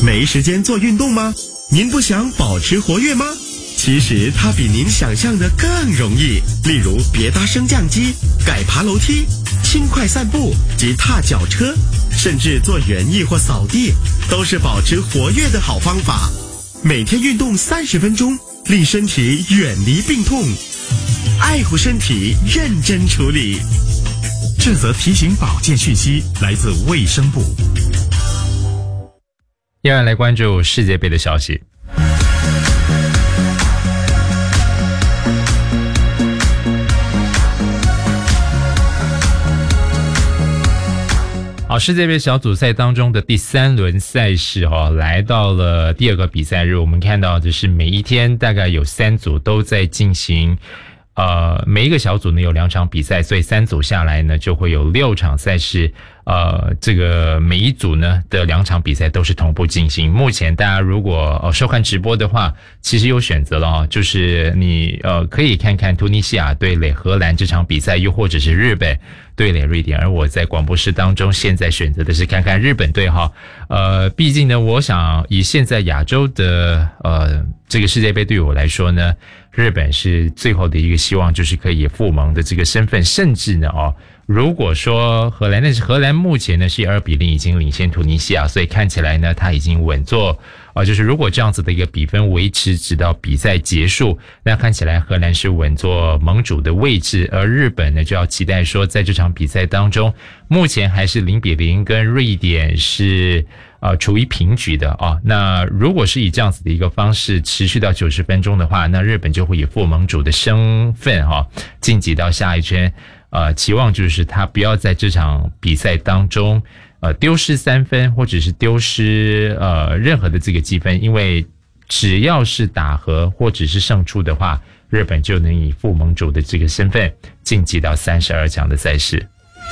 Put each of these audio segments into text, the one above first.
没时间做运动吗？您不想保持活跃吗？其实它比您想象的更容易，例如别搭升降机、改爬楼梯、轻快散步及踏脚车，甚至做园艺或扫地，都是保持活跃的好方法。每天运动30分钟，令身体远离病痛，爱护身体，认真处理。 这则提醒保健讯息来自卫生部。 接下来关注世界杯的消息。好，世界杯小组赛当中的第3轮赛事来到了第2个比赛日。我们看到就是每一天大概有3组都在进行每一个小组呢有2场比赛，所以3组下来呢就会有6场赛事。这个每一组呢的2场比赛都是同步进行。目前大家如果收看直播的话，其实有选择了就是你可以看看突尼西亚对垒荷兰这场比赛，又或者是日本对垒瑞典。而我在广播室当中现在选择的是看看日本队毕竟呢，我想以现在亚洲的这个世界杯对我来说呢，日本是最后的一个希望，就是可以赴盟的这个身份，甚至呢如果说荷兰，但是荷兰目前呢是2-0已经领先突尼西亚，所以看起来呢他已经稳坐就是如果这样子的一个比分维持直到比赛结束，那看起来荷兰是稳坐盟主的位置，而日本呢就要期待说在这场比赛当中，目前还是0-0跟瑞典是处于平局的那如果是以这样子的一个方式持续到90分钟的话，那日本就会以副盟主的身份晋级到下一圈。期望就是他不要在这场比赛当中丢失3分，或者是丢失任何的这个积分，因为只要是打和或者是胜出的话，日本就能以副盟主的这个身份晋级到32强的赛事。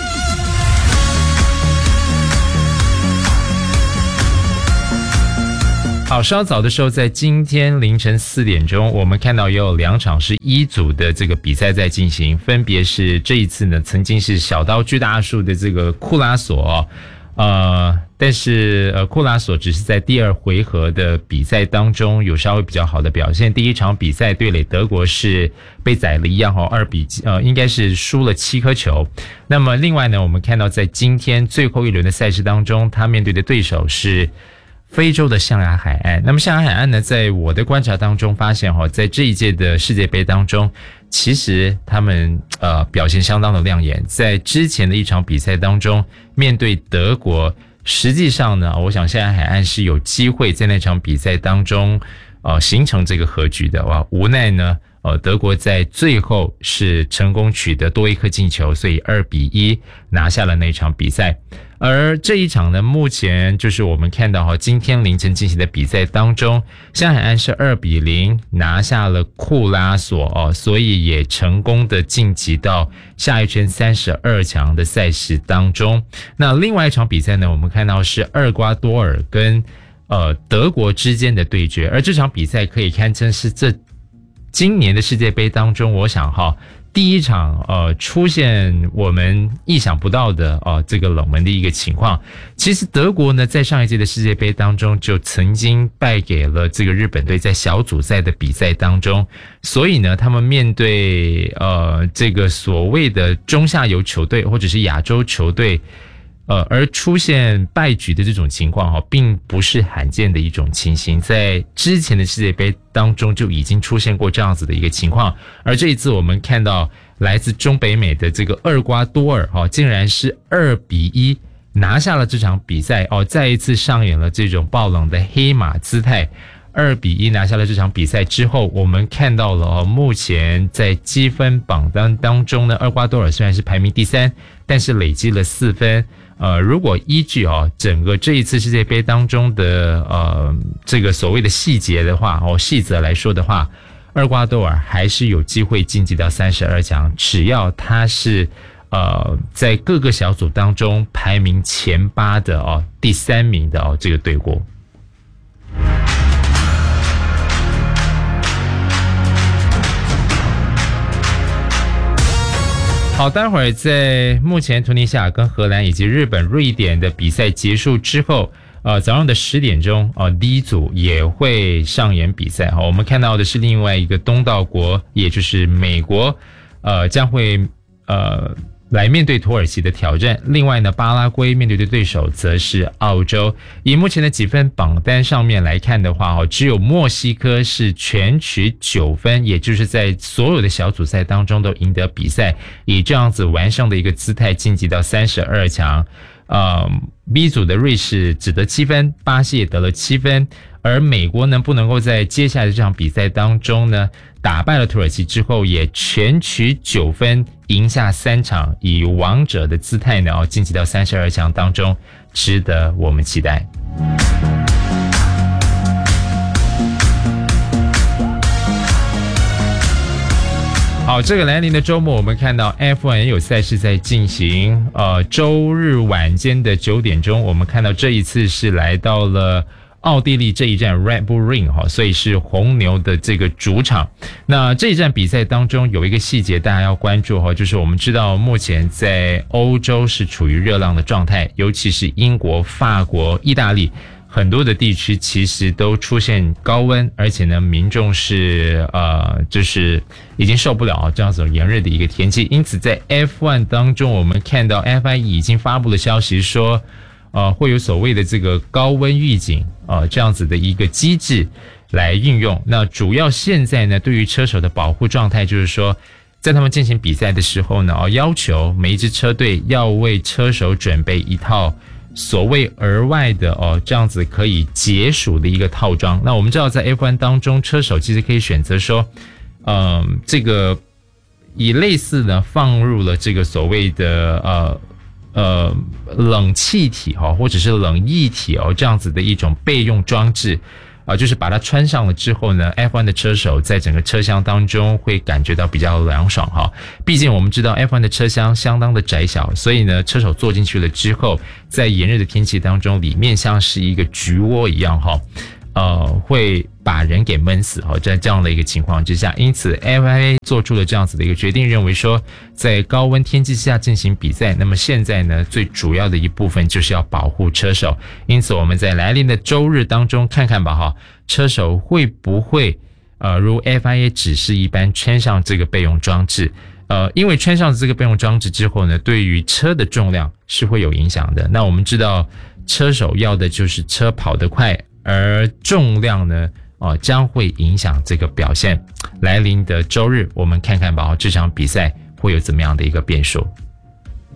好，稍早的时候，在今天凌晨4点钟，我们看到也有2场是一组的这个比赛在进行，分别是这一次呢，曾经是小刀锯大树的这个库拉索但是库拉索只是在第2回合的比赛当中有稍微比较好的表现。第一场比赛对垒德国是被宰了一样应该是输了7颗球。那么另外呢，我们看到在今天最后一轮的赛事当中，他面对的对手是非洲的象牙海岸。那么象牙海岸呢，在我的观察当中发现在这一届的世界杯当中，其实他们表现相当的亮眼。在之前的一场比赛当中，面对德国，实际上呢，我想象牙海岸是有机会在那场比赛当中形成这个和局的。无奈呢德国在最后是成功取得多一颗进球，所以2-1拿下了那场比赛。而这一场呢，目前就是我们看到今天凌晨进行的比赛当中，象牙海岸是2-0拿下了库拉索所以也成功的晋级到下一圈32强的赛事当中。那另外一场比赛呢，我们看到是厄瓜多尔跟德国之间的对决，而这场比赛可以堪称是今年的世界杯当中，我想第一场出现我们意想不到的这个冷门的一个情况。其实德国呢在上一届的世界杯当中就曾经败给了这个日本队，在小组赛的比赛当中，所以呢他们面对这个所谓的中下游球队或者是亚洲球队而出现败局的这种情况并不是罕见的一种情形，在之前的世界杯当中就已经出现过这样子的一个情况。而这一次我们看到来自中北美的这个厄瓜多尔竟然是2-1拿下了这场比赛再一次上演了这种爆冷的黑马姿态。2-1拿下了这场比赛之后，我们看到了目前在积分榜单当中呢，厄瓜多尔虽然是排名第3，但是累积了4分。如果依据整个这一次世界杯当中的这个所谓的细节的话细则来说的话，厄瓜多尔还是有机会晋级到32强，只要他是在各个小组当中排名前8的第3名的这个队伍。好，待会儿在目前突尼西亚跟荷兰以及日本、瑞典的比赛结束之后， 早上的10点钟第一组也会上演比赛。我们看到的是另外一个东道国，也就是美国，将会来面对土耳其的挑战。另外呢，巴拉圭面对的对手则是澳洲。以目前的几分榜单上面来看的话，只有墨西哥是全取9分，也就是在所有的小组赛当中都赢得比赛，以这样子完胜的一个姿态晋级到32强。B 组的瑞士只得7分，巴西也得了7分，而美国能不能够在接下来的这场比赛当中呢，打败了土耳其之后，也全取9分，赢下3场，以王者的姿态呢，晋级到32强当中，值得我们期待。好，这个来临的周末，我们看到 F1 也有赛事在进行。周日晚间的9点钟，我们看到这一次是来到了奥地利这一站 Red Bull Ring， 所以是红牛的这个主场。那这一站比赛当中有一个细节大家要关注，就是我们知道目前在欧洲是处于热浪的状态，尤其是英国、法国、意大利。很多的地区其实都出现高温，而且呢，民众是就是已经受不了这样子炎热的一个天气。因此，在 F1 当中，我们看到 FIA 已经发布了消息说，会有所谓的这个高温预警这样子的一个机制来运用。那主要现在呢，对于车手的保护状态，就是说，在他们进行比赛的时候呢，要求每一支车队要为车手准备一套所谓额外的这样子可以解暑的一个套装。那我们知道在 F1 当中，车手其实可以选择说这个以类似呢放入了这个所谓的冷气体或者是冷液体这样子的一种备用装置就是把它穿上了之后呢， F1 的车手在整个车厢当中会感觉到比较凉爽毕竟我们知道 F1 的车厢相当的窄小，所以呢，车手坐进去了之后，在炎热的天气当中，里面像是一个菊窝一样会把人给闷死在这样的一个情况之下。因此 FIA 做出了这样子的一个决定，认为说在高温天气下进行比赛，那么现在呢，最主要的一部分就是要保护车手。因此我们在来临的周日当中看看吧车手会不会如 FIA 指示一般穿上这个备用装置。因为穿上这个备用装置之后呢，对于车的重量是会有影响的。那我们知道车手要的就是车跑得快，而重量呢将会影响这个表现。来临的周日，我们看看吧这场比赛会有怎么样的一个变数。